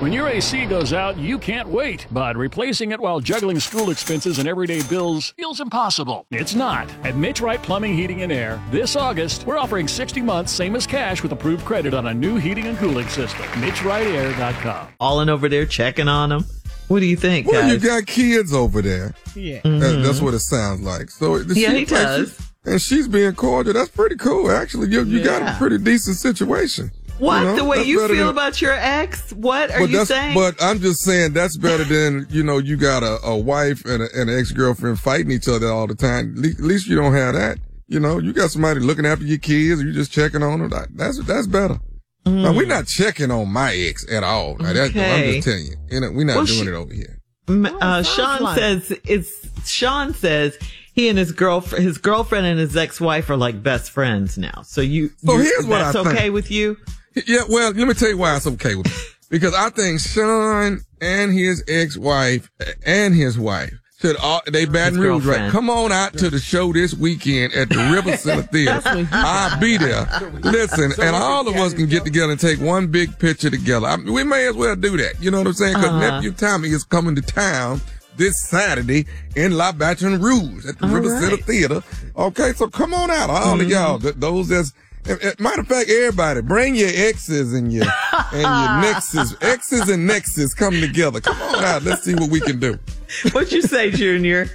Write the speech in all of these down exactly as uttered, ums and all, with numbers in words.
When your A C goes out, you can't wait, but replacing it while juggling school expenses and everyday bills feels impossible. It's not. At Mitch Wright Plumbing, Heating, and Air, this August, we're offering sixty months, same as cash, with approved credit on a new heating and cooling system. Mitch Wright Air dot com. All in over there checking on them. What do you think, well, guys? You got kids over there. Yeah. Mm-hmm. That, that's what it sounds like. So it Yeah, he seems like does. she- and she's being cordial. That's pretty cool, actually. You, you got Yeah. a pretty decent situation. What? You know, the way that's you better feel than- about your ex? What are but you that's, saying? But I'm just saying that's better than, you know, you got a, a wife and, a, and an ex-girlfriend fighting each other all the time. Le- at least you don't have that. You know, you got somebody looking after your kids, or you just checking on them. That's that's better. Mm. Now, we're not checking on my ex at all. Now, that's, Okay. I'm just telling you. you know, we're not Well, doing she- it over here. Uh, Sean like- says it's Sean says he and his girlfriend, his girlfriend and his ex-wife are like best friends now. So you, So you- here's what that's I think. okay with you? Yeah, well, let me tell you why it's okay with me. Because I think Sean and his ex-wife and his wife should all, they Baton Rouge, right? girlfriend. Come on out to the show this weekend at the River Center Theater. I'll be there. Listen, and all of us can get together and take one big picture together. I mean, we may as well do that. You know what I'm saying? Because Uh-huh. nephew Tommy is coming to town this Saturday in La Baton Rouge at the All River right. Center Theater. Okay, so come on out, all of y'all. Th- those that's Uh, uh, Matter of fact, everybody, bring your exes and your and your nexes, exes and nexes come together. Come on out, let's see what we can do. What you say, Junior?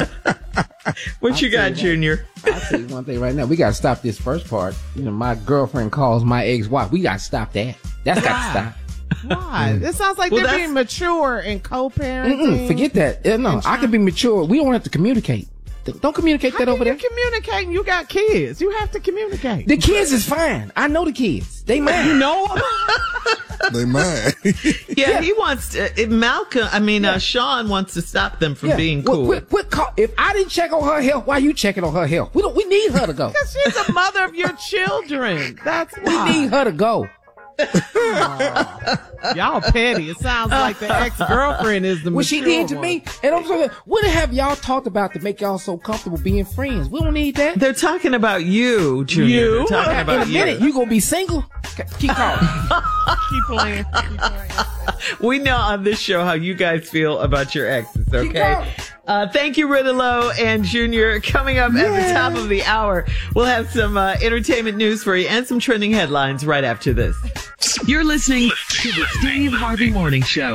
What you got, Junior? I'll tell you one thing right now. We got to stop this first part. You know, my girlfriend calls my ex-wife. We got to stop that. That's got to stop. Why? It sounds like Well, they're that's- being mature and co-parenting. Mm-mm, forget that. Uh, no, I can be mature. We don't have to communicate. Don't communicate How that can over you there. communicate? You got kids. You have to communicate. The kids is fine. I know the kids. They mine. You know? They mine. Yeah, he wants to, uh, Malcolm, I mean, uh, Sean wants to stop them from Yeah. being Well, cool. quit, quit call. If I didn't check on her health, why you checking on her health? We don't. We need her to go. Because she's the mother of your children. That's We why. need her to go. Y'all petty. It sounds like the ex-girlfriend is the What she mature did to one. me, and I'm saying, what have y'all talked about to make y'all so comfortable being friends? We don't need that. They're talking about you, Junior. You? They're talking In a about minute, you. you gonna be single. Keep calling. Keep playing. Keep playing. We know on this show how you guys feel about your exes, okay? going. Uh, thank you, Ridolo and Junior. Coming up at the top of the hour, we'll have some uh, entertainment news for you and some trending headlines right after this. You're listening to the Steve Harvey Morning Show.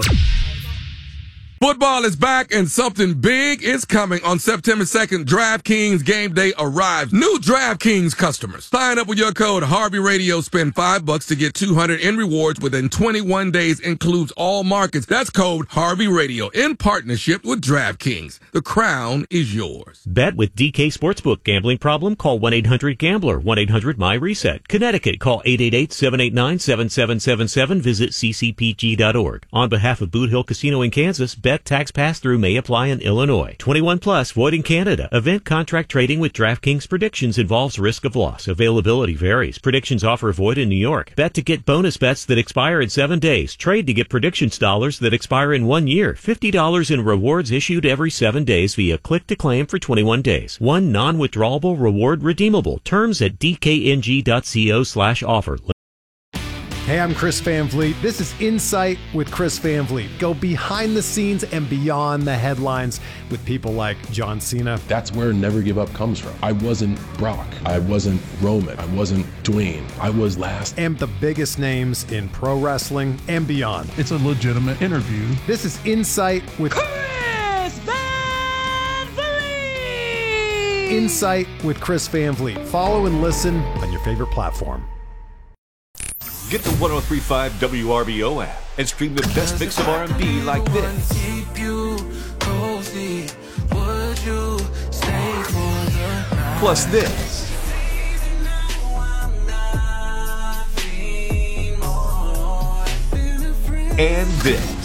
Football is back and something big is coming on September second. DraftKings game day arrives. New DraftKings customers. Sign up with your code Harvey Radio. Spend five bucks to get two hundred in rewards within twenty-one days. Includes all markets. That's code Harvey Radio in partnership with DraftKings. The crown is yours. Bet with D K Sportsbook. Gambling problem? Call one eight hundred gambler. one eight hundred my reset. Connecticut. Call eight eight eight, seven eight nine, seven seven seven seven. Visit c c p g dot org. On behalf of Boot Hill Casino in Kansas, bet tax pass-through may apply in Illinois. twenty-one plus, void in Canada. Event contract trading with DraftKings Predictions involves risk of loss. Availability varies. Predictions offer void in New York. Bet to get bonus bets that expire in seven days. Trade to get predictions dollars that expire in one year. fifty dollars in rewards issued every seven days via click to claim for twenty-one days. One non-withdrawable reward redeemable. Terms at d k n g dot co slash offer. Hey, I'm Chris Van Vliet. This is Insight with Chris Van Vliet. Go behind the scenes and beyond the headlines with people like John Cena. That's where Never Give Up comes from. I wasn't Brock. I wasn't Roman. I wasn't Dwayne. I was last. And the biggest names in pro wrestling and beyond. It's a legitimate interview. This is Insight with Chris Van Vliet. Insight with Chris Van Vliet. Follow and listen on your favorite platform. Get the one oh three point five W R B O app and stream the best mix of R and B like this. Plus this. And this.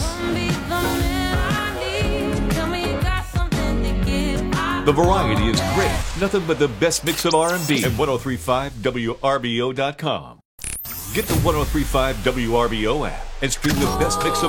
The variety is great. Nothing but the best mix of R and B at one oh three point five W R B O dot com. Get the one oh three point five W R B O app and stream the best mix of